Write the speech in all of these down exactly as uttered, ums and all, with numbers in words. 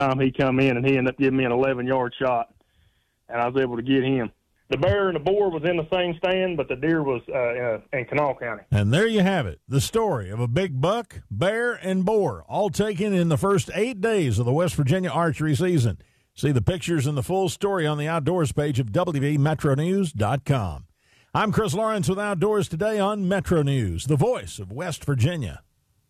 time he come in, and he ended up giving me an eleven-yard shot, and I was able to get him. The bear and the boar was in the same stand, but the deer was uh, in Kanawha County. And there you have it, the story of a big buck, bear, and boar, all taken in the first eight days of the West Virginia archery season. See the pictures and the full story on the Outdoors page of W V Metro News dot com. I'm Chris Lawrence with Outdoors Today on Metro News, the voice of West Virginia.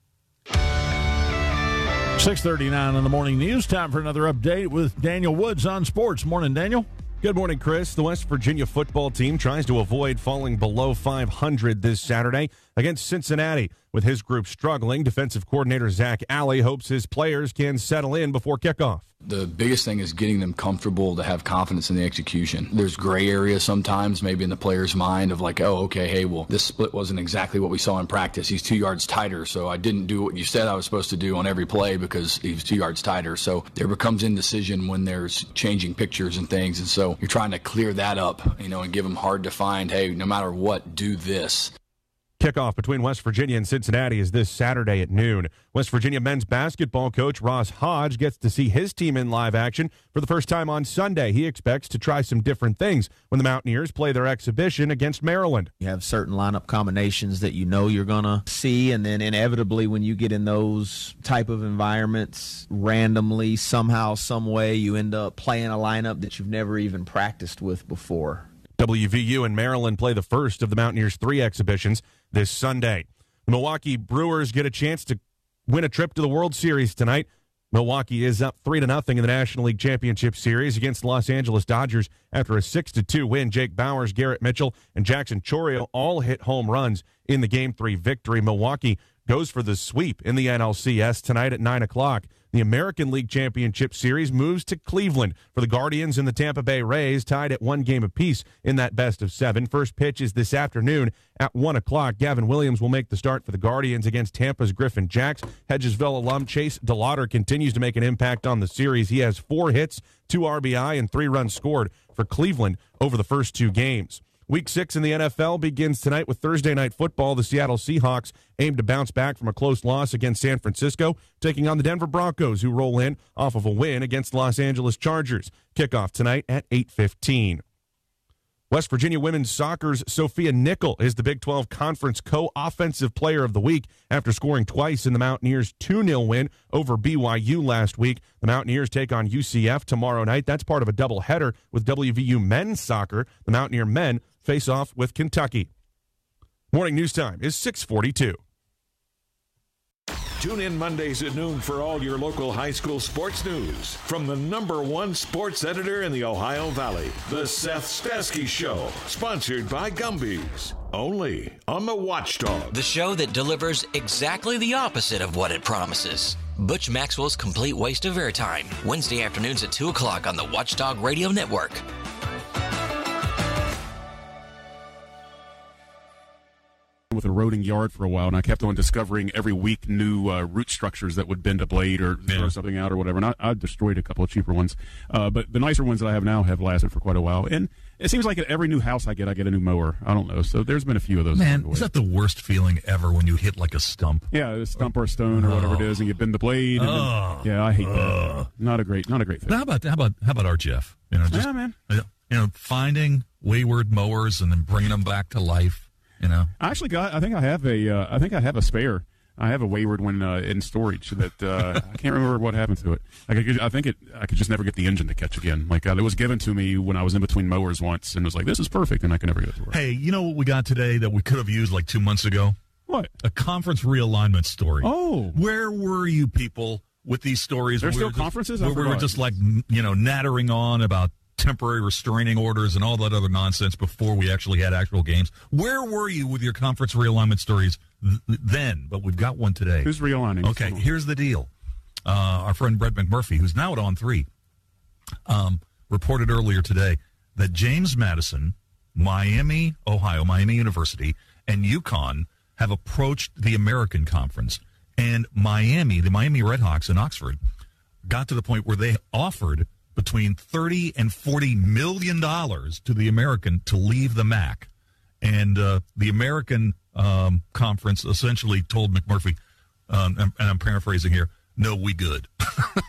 six thirty-nine in the morning news. Time for another update with Daniel Woods on sports. Morning, Daniel. Good morning, Chris. The West Virginia football team tries to avoid falling below five hundred this Saturday against Cincinnati. With his group struggling, defensive coordinator Zach Alley hopes his players can settle in before kickoff. The biggest thing is getting them comfortable to have confidence in the execution. There's gray areas sometimes, maybe in the player's mind of like, oh, okay, hey, well, this split wasn't exactly what we saw in practice. He's two yards tighter, so I didn't do what you said I was supposed to do on every play because he was two yards tighter. So there becomes indecision when there's changing pictures and things, and so you're trying to clear that up, you know, and give them hard to find, hey, no matter what, do this. Kickoff between West Virginia and Cincinnati is this Saturday at noon. West Virginia men's basketball coach Ross Hodge gets to see his team in live action for the first time on Sunday. He expects to try some different things when the Mountaineers play their exhibition against Maryland. You have certain lineup combinations that you know you're going to see, and then inevitably when you get in those type of environments, randomly, somehow, some way, you end up playing a lineup that you've never even practiced with before. W V U and Maryland play the first of the Mountaineers' three exhibitions this Sunday. The Milwaukee Brewers get a chance to win a trip to the World Series tonight. Milwaukee is up three to nothing in the National League Championship Series against the Los Angeles Dodgers after a six to two win. Jake Bauers, Garrett Mitchell, and Jackson Chourio all hit home runs in the Game three victory. Milwaukee goes for the sweep in the N L C S tonight at nine o'clock. The American League Championship Series moves to Cleveland for the Guardians and the Tampa Bay Rays, tied at one game apiece in that best of seven. First pitch is this afternoon at one o'clock. Gavin Williams will make the start for the Guardians against Tampa's Griffin Jacks. Hedgesville alum Chase DeLauder continues to make an impact on the series. He has four hits, two R B I, and three runs scored for Cleveland over the first two games. Week six in the N F L begins tonight with Thursday Night Football. The Seattle Seahawks aim to bounce back from a close loss against San Francisco, taking on the Denver Broncos, who roll in off of a win against Los Angeles Chargers. Kickoff tonight at eight fifteen. West Virginia women's soccer's Sophia Nickel is the Big twelve Conference Co-Offensive Player of the Week after scoring twice in the Mountaineers' two nil win over B Y U last week. The Mountaineers take on U C F tomorrow night. That's part of a doubleheader with W V U men's soccer. The Mountaineer men face off with Kentucky. Morning news time is six forty-two. Tune in Mondays at noon for all your local high school sports news from the number one sports editor in the Ohio Valley, The Seth Stasky Show, sponsored by Gumby's, only on the Watchdog. The show that delivers exactly the opposite of what it promises. Butch Maxwell's Complete Waste of Airtime, Wednesday afternoons at two o'clock on the Watchdog Radio Network. With a eroding yard for a while, and I kept on discovering every week new uh, root structures that would bend a blade or yeah. throw something out or whatever, and I, I destroyed a couple of cheaper ones. Uh, but the nicer ones that I have now have lasted for quite a while, and it seems like at every new house I get, I get a new mower. I don't know, so there's been a few of those. Man, is that the worst feeling ever when you hit like a stump? Yeah, a stump or a stone or oh. whatever it is, and you bend the blade. And oh. then, yeah, I hate oh. that. Not a great, not a great thing. How about how about how about our Jeff? You know, just, yeah, man. You know, finding wayward mowers and then bringing them back to life. You know, I actually got. I think I have a. Uh, I think I have a spare. I have a wayward one uh, in storage that uh, I can't remember what happened to it. I, could, I think it. I could just never get the engine to catch again. Like uh, it was given to me when I was in between mowers once, and was like, "This is perfect," and I could never get it to work. Hey, you know what we got today that we could have used like two months ago? What? A conference realignment story. Oh, where were you people with these stories? There's still we conferences. Just, where we were just like you know nattering on about temporary restraining orders and all that other nonsense before we actually had actual games. Where were you with your conference realignment stories th- then? But we've got one today. Who's realigning? Okay, here's the deal. Uh, our friend Brett McMurphy, who's now at On three, um, reported earlier today that James Madison, Miami, Ohio, Miami University, and UConn have approached the American Conference. And Miami, the Miami Redhawks in Oxford, got to the point where they offered between thirty and forty million dollars to the American to leave the M A C, and uh, the American um, conference essentially told McMurphy, um, and, and I'm paraphrasing here, "No, we good."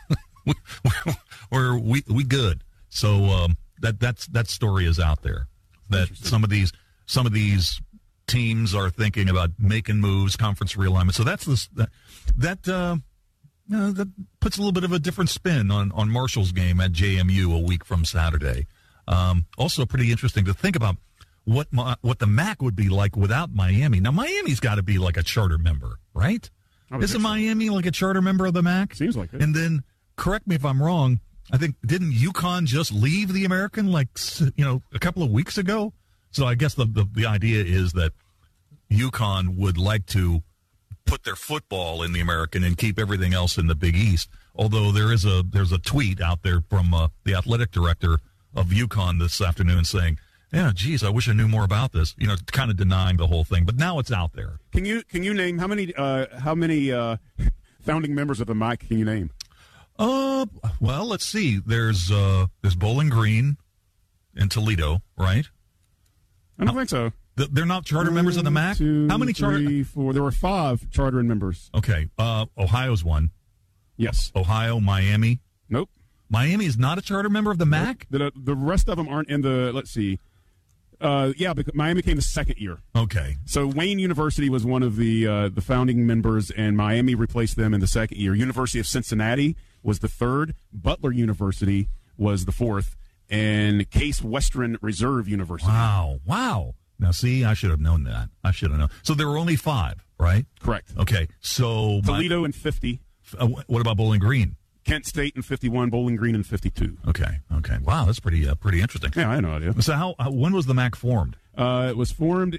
we, we're we we good. So um, that that's that story is out there. That some of these some of these teams are thinking about making moves, conference realignment. So that's the, that that uh, you know, that puts a little bit of a different spin on on Marshall's game at J M U a week from Saturday. Um, also, pretty interesting to think about what my, what the M A C would be like without Miami. Now, Miami's got to be like a charter member, right? Isn't Miami like a charter member of the M A C? Seems like it. And then, correct me if I'm wrong, I think, didn't UConn just leave the American like, you know, a couple of weeks ago? So I guess the, the, the idea is that UConn would like to put their football in the American and keep everything else in the Big East. Although there is a there's a tweet out there from uh, the athletic director of UConn this afternoon saying, yeah, geez, I wish I knew more about this. You know, kind of denying the whole thing, but now it's out there. Can you can you name how many uh, how many uh, founding members of the M A C can you name? Uh, well, let's see. There's uh, there's Bowling Green in Toledo, right? I don't think so. Th- they're not charter One, members of the M A C. Two, how many charter? Three, four. There were five chartering members. Okay. Uh, Ohio's one. Yes. Ohio, Miami. Nope. Miami is not a charter member of the M A C. Nope. The, the rest of them aren't in the. Let's see. Uh, yeah, because Miami came the second year. Okay. So Wayne University was one of the uh, the founding members, and Miami replaced them in the second year. University of Cincinnati was the third. Butler University was the fourth, and Case Western Reserve University. Wow! Wow! Now, see, I should have known that. I should have known. So there were only five, right? Correct. Okay. So Toledo my, in fifty. Uh, what about Bowling Green? Kent State in fifty-one, Bowling Green in fifty-two. Okay, okay. Wow, that's pretty uh, pretty interesting. Yeah, I had no idea. So how, how when was the M A C formed? Uh, it was formed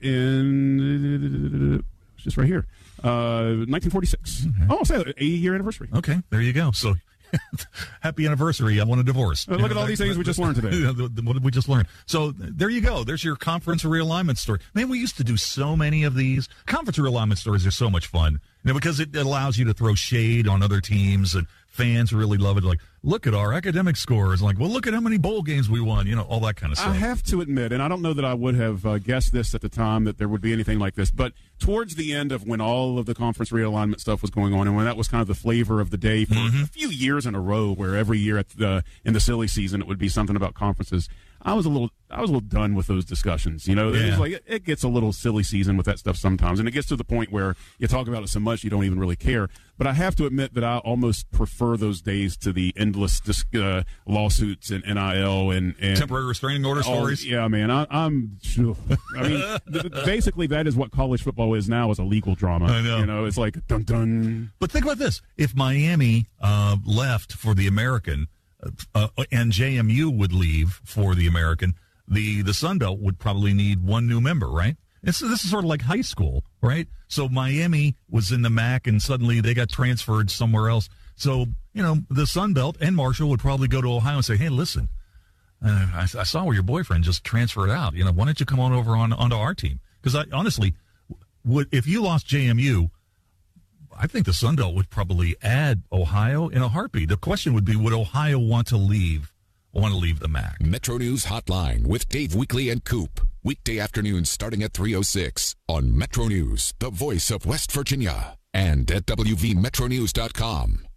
in, it's just right here, uh, nineteen forty-six. Okay. Oh, say eighty-year anniversary. Okay, there you go. So happy anniversary. I want a divorce. Uh, look at all these things we just learned today. What did we just learn? So there you go. There's your conference realignment story. Man, we used to do so many of these. Conference realignment stories are so much fun, you know, because it allows you to throw shade on other teams, and fans really love it. Like, look at our academic scores. Like, well, look at how many bowl games we won. You know, all that kind of stuff. I have to admit, and I don't know that I would have uh, guessed this at the time, that there would be anything like this, but towards the end of when all of the conference realignment stuff was going on, and when that was kind of the flavor of the day for mm-hmm. a few years in a row, where every year at the, in the silly season it would be something about conferences, I was a little, I was a little done with those discussions. You know, yeah. it was like it, it gets a little silly season with that stuff sometimes, and it gets to the point where you talk about it so much you don't even really care. But I have to admit that I almost prefer those days to the endless uh, lawsuits and N I L and, and temporary restraining order all, stories. Yeah, man, I, I'm. I mean, th- basically, that is what college football is now, is a legal drama. I know. You know, it's like dun dun. But think about this: if Miami uh, left for the American, uh, and J M U would leave for the American, the the Sun Belt would probably need one new member, right? It's, this is sort of like high school, right? So Miami was in the M A C, and suddenly they got transferred somewhere else. So, you know, the Sun Belt and Marshall would probably go to Ohio and say, hey, listen, uh, I, I saw where your boyfriend just transferred out. You know, why don't you come on over on onto our team? Because I honestly, would if you lost J M U, I think the Sun Belt would probably add Ohio in a heartbeat. The question would be, would Ohio want to leave, want to leave the M A C? Metro News Hotline with Dave Weekly and Coop. Weekday afternoons starting at three oh six on Metro News, the voice of West Virginia, and at W V Metro News dot com.